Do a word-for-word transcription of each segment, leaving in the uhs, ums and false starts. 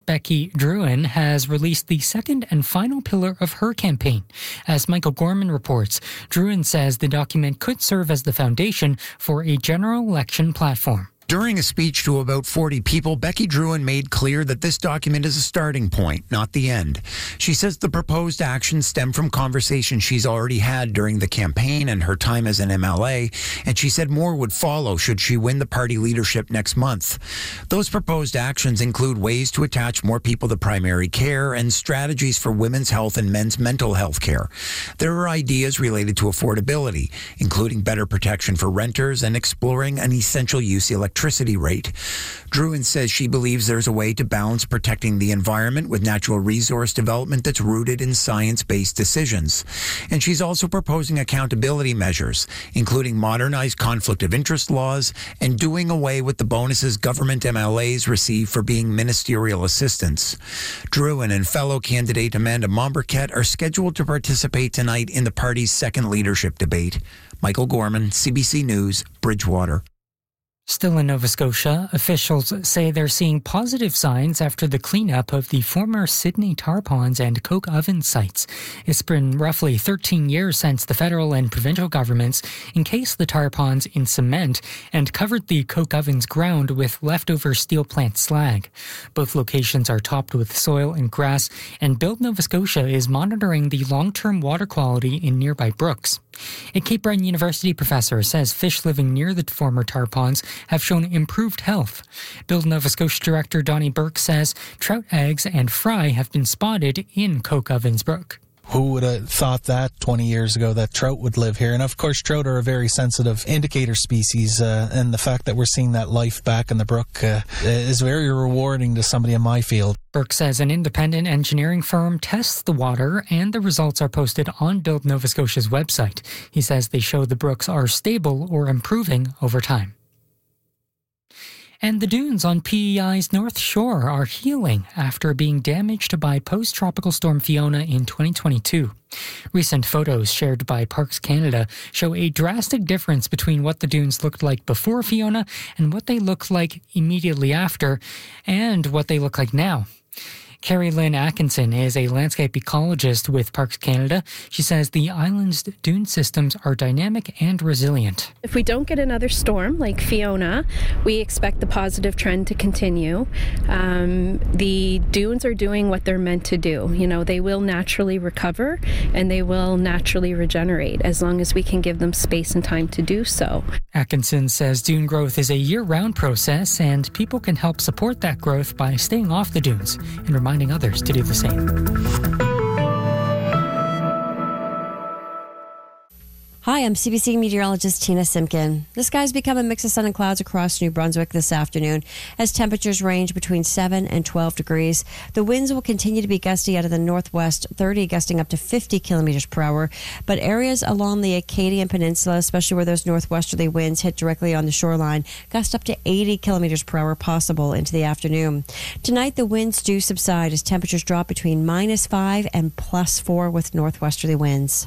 Becky Druin has released the second and final pillar of her campaign. As Michael Gorman reports, Druin says the document could serve as the foundation for a general election platform. During a speech to about forty people, Becky Druin made clear that this document is a starting point, not the end. She says the proposed actions stem from conversations she's already had during the campaign and her time as an M L A, and she said more would follow should she win the party leadership next month. Those proposed actions include ways to attach more people to primary care and strategies for women's health and men's mental health care. There are ideas related to affordability, including better protection for renters and exploring an essential use electricity electricity rate. Druin says she believes there's a way to balance protecting the environment with natural resource development that's rooted in science-based decisions. And she's also proposing accountability measures, including modernized conflict of interest laws and doing away with the bonuses government M L As receive for being ministerial assistants. Druin and fellow candidate Amanda Momberket are scheduled to participate tonight in the party's second leadership debate. Michael Gorman, C B C News, Bridgewater. Still in Nova Scotia, officials say they're seeing positive signs after the cleanup of the former Sydney tar ponds and coke oven sites. It's been roughly thirteen years since the federal and provincial governments encased the tar ponds in cement and covered the coke ovens ground with leftover steel plant slag. Both locations are topped with soil and grass, and Build Nova Scotia is monitoring the long-term water quality in nearby brooks. A Cape Breton University professor says fish living near the former tar ponds have shown improved health. Build Nova Scotia Director Donnie Burke says trout eggs and fry have been spotted in Coke Ovens Brook. Who would have thought that twenty years ago that trout would live here? And of course, trout are a very sensitive indicator species, uh, and the fact that we're seeing that life back in the brook uh, is very rewarding to somebody in my field. Burke says an independent engineering firm tests the water, and the results are posted on Build Nova Scotia's website. He says they show the brooks are stable or improving over time. And the dunes on P E I's North Shore are healing after being damaged by post-tropical storm Fiona in twenty twenty-two. Recent photos shared by Parks Canada show a drastic difference between what the dunes looked like before Fiona and what they look like immediately after, and what they look like now. Carrie Lynn Atkinson is a landscape ecologist with Parks Canada. She says the island's dune systems are dynamic and resilient. If we don't get another storm like Fiona, we expect the positive trend to continue. Um, the dunes are doing what they're meant to do. You know, they will naturally recover and they will naturally regenerate as long as we can give them space and time to do so. Atkinson says dune growth is a year-round process, and people can help support that growth by staying off the dunes and reminding others to do the same. Hi, I'm C B C meteorologist Tina Simkin. The skies become a mix of sun and clouds across New Brunswick this afternoon as temperatures range between seven and twelve degrees. The winds will continue to be gusty out of the northwest, thirty gusting up to fifty kilometers per hour. But areas along the Acadian Peninsula, especially where those northwesterly winds hit directly on the shoreline, gust up to eighty kilometers per hour possible into the afternoon. Tonight, the winds do subside as temperatures drop between minus five and plus four with northwesterly winds.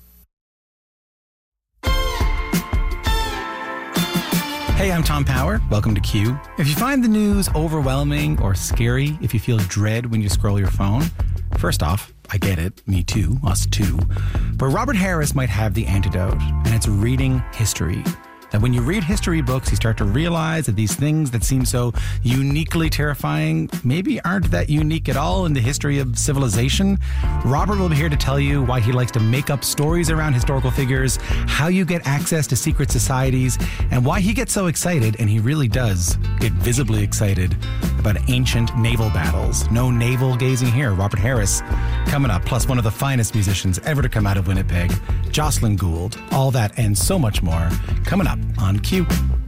Hey, I'm Tom Power. Welcome to Q. If you find the news overwhelming or scary, if you feel dread when you scroll your phone, first off, I get it. Me too. Us too. But Robert Harris might have the antidote, and it's reading history. That when you read history books, you start to realize that these things that seem so uniquely terrifying maybe aren't that unique at all in the history of civilization. Robert will be here to tell you why he likes to make up stories around historical figures, how you get access to secret societies, and why he gets so excited, and he really does get visibly excited, about ancient naval battles. No navel gazing here. Robert Harris coming up, plus one of the finest musicians ever to come out of Winnipeg, Jocelyn Gould. All that and so much more coming up on Q.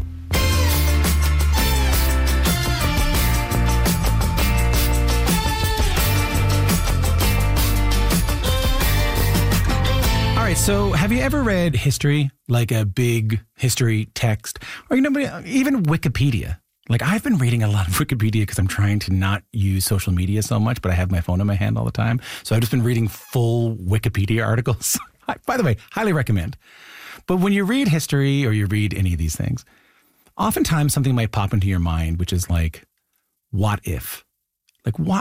All right, so have you ever read history, like a big history text, or you know, even Wikipedia? Like, I've been reading a lot of Wikipedia because I'm trying to not use social media so much, but I have my phone in my hand all the time. So I've just been reading full Wikipedia articles. By the way, highly recommend. But when you read history or you read any of these things, oftentimes something might pop into your mind, which is like, what if? Like, why,